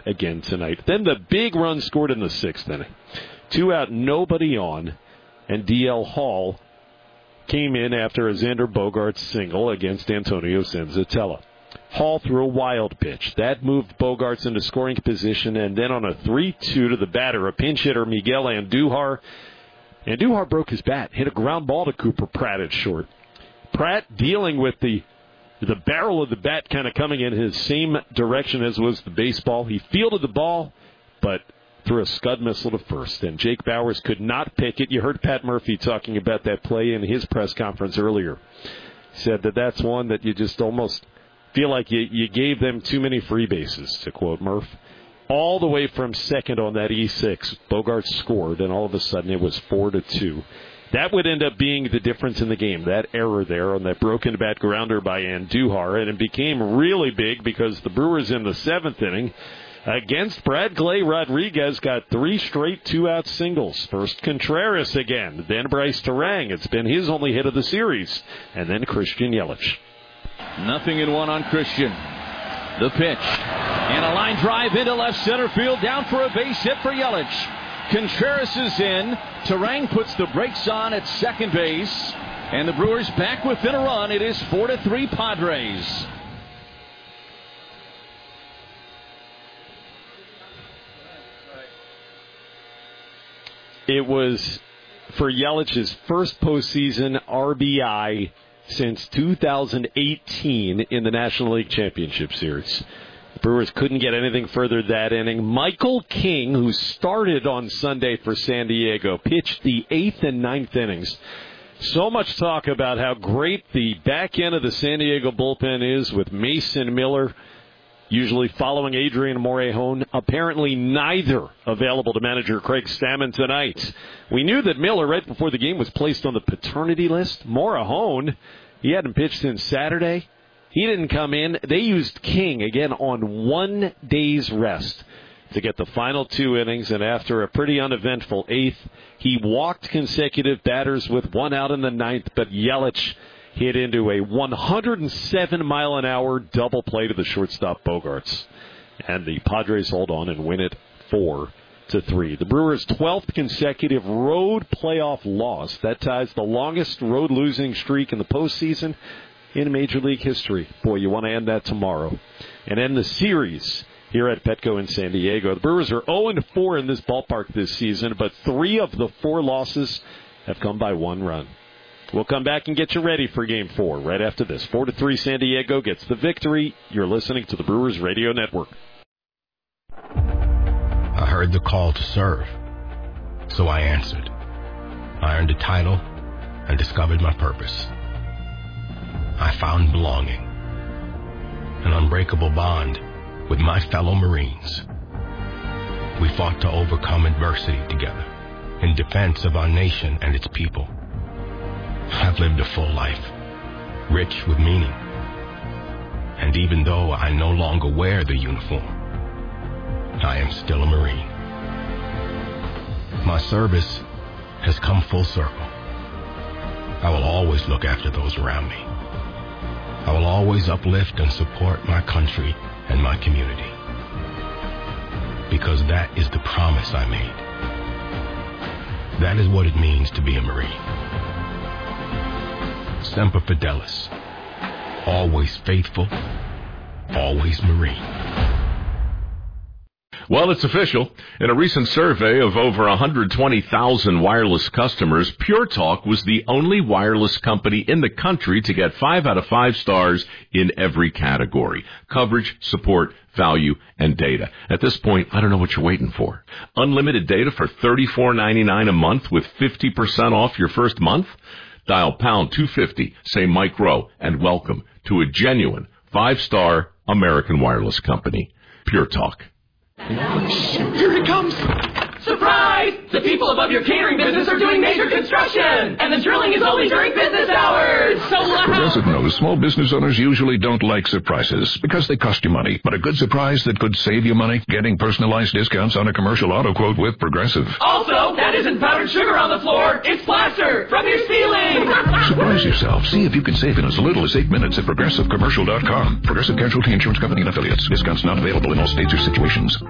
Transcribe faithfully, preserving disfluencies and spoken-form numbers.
out again tonight. Then the big run scored in the sixth inning. Two out, nobody on, and D L Hall came in after a Xander Bogaerts single against Antonio Senzatella. Hall threw a wild pitch. That moved Bogaerts into scoring position, and then on a three two to the batter, a pinch hitter, Miguel Andujar. Andujar broke his bat, hit a ground ball to Cooper Pratt at short. Pratt dealing with the the barrel of the bat kind of coming in his same direction as was the baseball. He fielded the ball, but threw a scud missile to first, and Jake Bauers could not pick it. You heard Pat Murphy talking about that play in his press conference earlier. He said that that's one that you just almost feel like you, you gave them too many free bases, to quote Murph. All the way from second on that E six, Bogaerts scored, and all of a sudden it was four to two. That would end up being the difference in the game, that error there on that broken bat grounder by Andujar, and it became really big because the Brewers in the seventh inning against Brad Clay Rodriguez got three straight two-out singles. First Contreras again, then Bryce Terang. It's been his only hit of the series, and then Christian Yelich. Nothing in one on Christian. The pitch. And a line drive into left center field, down for a base hit for Yelich. Contreras is in. Terang puts the brakes on at second base. And the Brewers back within a run. It is four to three Padres. It was for Yelich's first postseason R B I since two thousand eighteen in the National League Championship Series. The Brewers couldn't get anything further that inning. Michael King, who started on Sunday for San Diego, pitched the eighth and ninth innings. So much talk about how great the back end of the San Diego bullpen is with Mason Miller usually following Adrian Morejon. Apparently neither available to manager Craig Stammen tonight. We knew that Miller, right before the game, was placed on the paternity list. Morejon, he hadn't pitched since Saturday. He didn't come in. They used King, again, on one day's rest to get the final two innings, and after a pretty uneventful eighth, he walked consecutive batters with one out in the ninth, but Yelich hit into a one hundred seven mile an hour double play to the shortstop Bogaerts. And the Padres hold on and win it four to three. The Brewers' twelfth consecutive road playoff loss. That ties the longest road losing streak in the postseason in Major League history. Boy, you want to end that tomorrow. And end the series here at Petco in San Diego. The Brewers are oh and four in this ballpark this season, but three of the four losses have come by one run. We'll come back and get you ready for Game four right after this. four to three San Diego gets the victory. You're listening to the Brewers Radio Network. I heard the call to serve, so I answered. I earned a title and discovered my purpose. I found belonging, an unbreakable bond with my fellow Marines. We fought to overcome adversity together in defense of our nation and its people. I've lived a full life, rich with meaning. And even though I no longer wear the uniform, I am still a Marine. My service has come full circle. I will always look after those around me. I will always uplift and support my country and my community. Because that is the promise I made. That is what it means to be a Marine. Semper Fidelis. Always faithful. Always Marine. Well, it's official. In a recent survey of over one hundred twenty thousand wireless customers, Pure Talk was the only wireless company in the country to get five out of five stars in every category: coverage, support, value, and data. At this point, I don't know what you're waiting for. Unlimited data for thirty-four ninety-nine a month with fifty percent off your first month? Dial pound two fifty, say Mike Rowe, and welcome to a genuine five-star American wireless company. Pure Talk. Here it comes! Surprise! The people above your catering business are doing major construction, and the drilling is only during business hours. So loud. Progressive knows small business owners usually don't like surprises because they cost you money. But a good surprise that could save you money? Getting personalized discounts on a commercial auto quote with Progressive. Also, that isn't powdered sugar on the floor. It's plaster from your ceiling. Surprise yourself. See if you can save in as little as eight minutes at progressive commercial dot com. Progressive Casualty Insurance Company and Affiliates. Discounts not available in all states or situations.